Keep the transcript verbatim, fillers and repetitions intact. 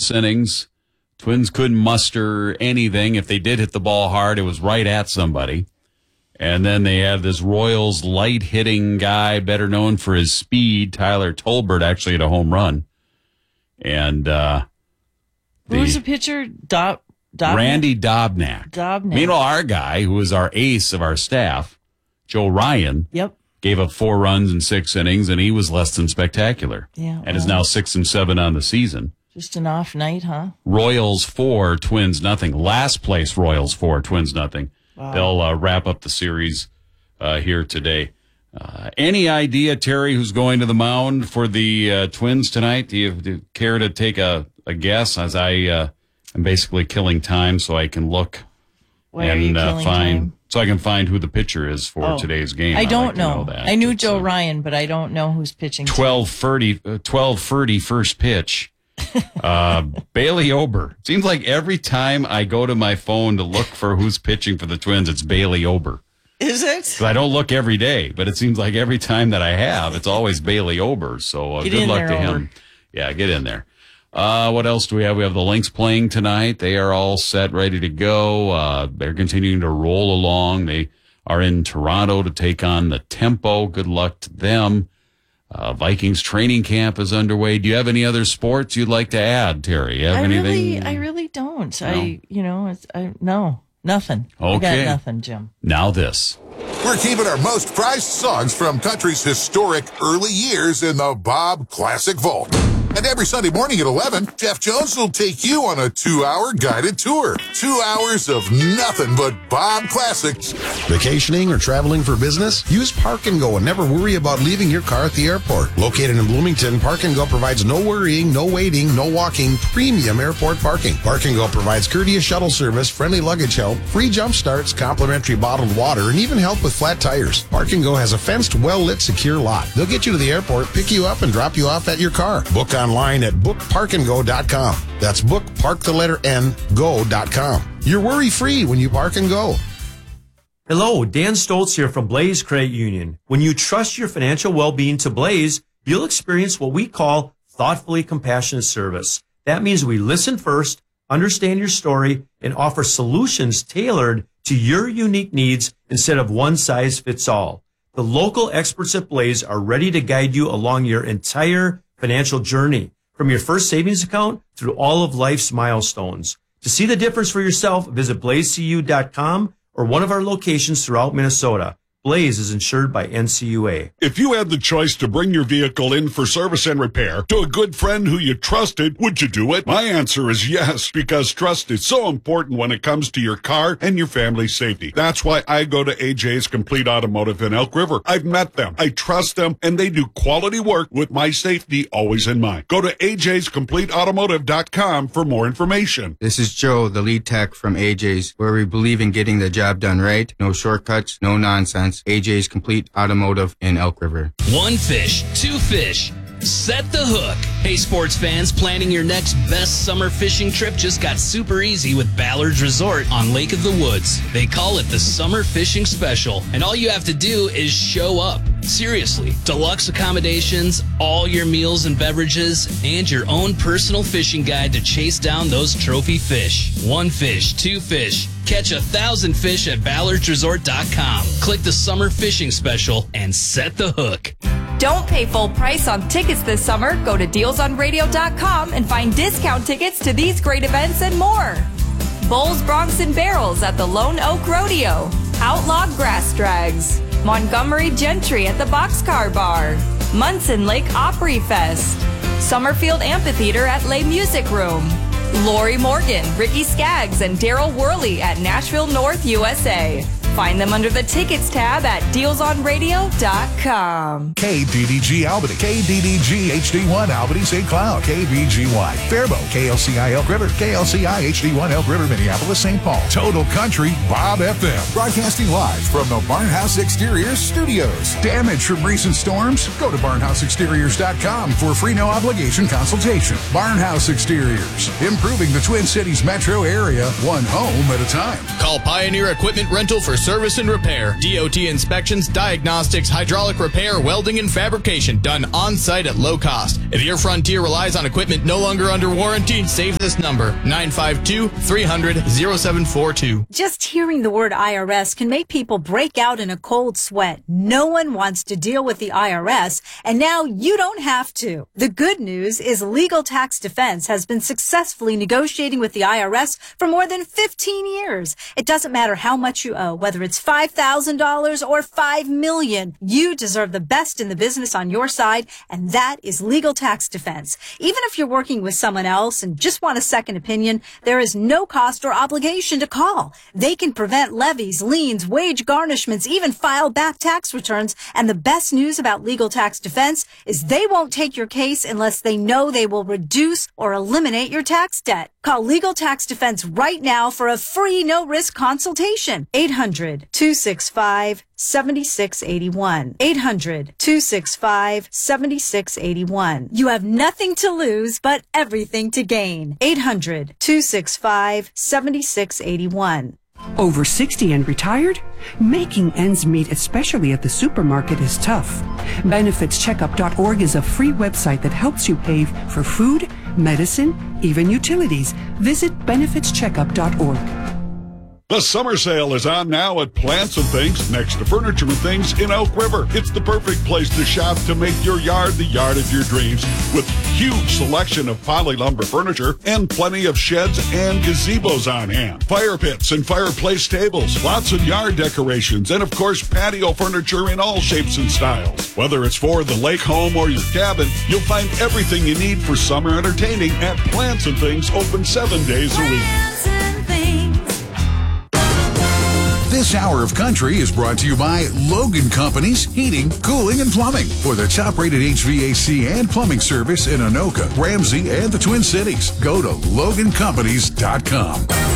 six innings. Twins couldn't muster anything. If they did hit the ball hard, it was right at somebody. And then they have this Royals light-hitting guy, better known for his speed, Tyler Tolbert, actually hit a home run. And uh, who was the pitcher? Do- Dobnak? Randy Dobnak. Dobnak. Meanwhile, our guy, who is our ace of our staff, Joe Ryan, yep. gave up four runs in six innings, and he was less than spectacular. Yeah, well, and is now six and seven on the season. Just an off night, huh? Royals four, Twins nothing. Last place Royals four, Twins nothing. Wow. They'll uh, wrap up the series uh, here today. Uh, any idea, Terry, who's going to the mound for the uh, Twins tonight? Do you, do you care to take a, a guess as I uh, am basically killing time so I can look Why and are you uh, killing find time? so I can find who the pitcher is for oh, today's game? I don't like know. know that. I knew it's, Joe uh, Ryan, but I don't know who's pitching. twelve thirty, uh, twelve thirty first pitch. uh, Bailey Ober. Seems like every time I go to my phone to look for who's pitching for the Twins, it's Bailey Ober. Is it? I don't look every day, but it seems like every time that I have, it's always Bailey Ober. So uh, good luck there, to Ober. him. Yeah, get in there. Uh, what else do we have? We have the Lynx playing tonight. They are all set, ready to go. Uh, they're continuing to roll along. They are in Toronto to take on the Tempo. Good luck to them. Uh, Vikings training camp is underway. Do you have any other sports you'd like to add, Terry? You have I anything? really, I really don't. No? I, you know, it's, I no, nothing. Okay. I got nothing, Jim. Now this. We're keeping our most prized songs from country's historic early years in the Bob Classic Vault. And every Sunday morning at eleven, Jeff Jones will take you on a two-hour guided tour. Two hours of nothing but Bob classics. Vacationing or traveling for business? Use Park and Go and never worry about leaving your car at the airport. Located in Bloomington, Park and Go provides no worrying, no waiting, no walking, premium airport parking. Park and Go provides courteous shuttle service, friendly luggage help, free jump starts, complimentary bottled water, and even help with flat tires. Park and Go has a fenced, well-lit, secure lot. They'll get you to the airport, pick you up, and drop you off at your car. Book online at book park and go dot com. That's book park the letter N go dot com. You're worry-free when you park and go. Hello, Dan Stoltz here from Blaze Credit Union. When you trust your financial well-being to Blaze, you'll experience what we call thoughtfully compassionate service. That means we listen first, understand your story, and offer solutions tailored to your unique needs instead of one size fits all. The local experts at Blaze are ready to guide you along your entire financial journey, from your first savings account through all of life's milestones. To see the difference for yourself, visit blaze c u dot com or one of our locations throughout Minnesota. Blaze is insured by N C U A. If you had the choice to bring your vehicle in for service and repair to a good friend who you trusted, would you do it? My answer is yes, because trust is so important when it comes to your car and your family's safety. That's why I go to A J's Complete Automotive in Elk River. I've met them, I trust them, and they do quality work with my safety always in mind. Go to A J's complete automotive dot com for more information. This is Joe, the lead tech from A J's, where we believe in getting the job done right. No shortcuts, no nonsense. A J's Complete Automotive in Elk River. One fish, two fish. Set the hook. Hey, sports fans, planning your next best summer fishing trip just got super easy with Ballard's Resort on Lake of the Woods. They call it the Summer Fishing Special, and all you have to do is show up. Seriously, deluxe accommodations, all your meals and beverages, and your own personal fishing guide to chase down those trophy fish. One fish, two fish. Catch a thousand fish at ballards resort dot com. Click the Summer Fishing Special and set the hook. Don't pay full price on tickets this summer. Go to deals on radio dot com and find discount tickets to these great events and more. Bulls, Bronx, and Barrels at the Lone Oak Rodeo. Outlaw Grass Drags. Montgomery Gentry at the Boxcar Bar. Munson Lake Opry Fest. Summerfield Amphitheater at Les Music Room. Lori Morgan, Ricky Skaggs, and Daryl Worley at Nashville North, U S A. Find them under the tickets tab at deals on radio dot com. K D D G Albany, K D D G H D one Albany Saint Cloud, K B G Y Faribault, K L C I Elk River, K L C I H D one Elk River, Minneapolis, Saint Paul. Total Country, Bob F M. Broadcasting live from the Barnhouse Exteriors studios. Damage from recent storms? Go to barnhouse exteriors dot com for a free no obligation consultation. Barnhouse Exteriors, improving the Twin Cities metro area, one home at a time. Call Pioneer Equipment Rental for service and repair, D O T inspections, diagnostics, hydraulic repair, welding, and fabrication done on-site at low cost. If your Frontier relies on equipment no longer under warranty, save this number, nine five two, three hundred, oh seven four two. Just hearing the word I R S can make people break out in a cold sweat. No one wants to deal with the I R S, and now you don't have to. The good news is Legal Tax Defense has been successfully negotiating with the I R S for more than fifteen years. It doesn't matter how much you owe, whether it's five thousand dollars or five million dollars. You deserve the best in the business on your side, and that is Legal Tax Defense. Even if you're working with someone else and just want a second opinion, there is no cost or obligation to call. They can prevent levies, liens, wage garnishments, even file back tax returns. And the best news about Legal Tax Defense is they won't take your case unless they know they will reduce or eliminate your tax debt. Call Legal Tax Defense right now for a free no-risk consultation. eight hundred, two six five, seven six eight one. eight hundred, two six five, seven six eight one. You have nothing to lose, but everything to gain. eight hundred, two six five, seven six eight one. Over sixty and retired? Making ends meet, especially at the supermarket, is tough. benefits checkup dot org is a free website that helps you pay for food, medicine, even utilities. Visit benefits checkup dot org. The summer sale is on now at Plants and Things, next to Furniture and Things in Elk River. It's the perfect place to shop to make your yard the yard of your dreams, with huge selection of poly lumber furniture and plenty of sheds and gazebos on hand. Fire pits and fireplace tables, lots of yard decorations, and of course patio furniture in all shapes and styles. Whether it's for the lake home or your cabin, you'll find everything you need for summer entertaining at Plants and Things, open seven days a week. This hour of country is brought to you by Logan Companies Heating, Cooling, and Plumbing. For the top-rated H V A C and plumbing service in Anoka, Ramsey, and the Twin Cities, go to logan companies dot com.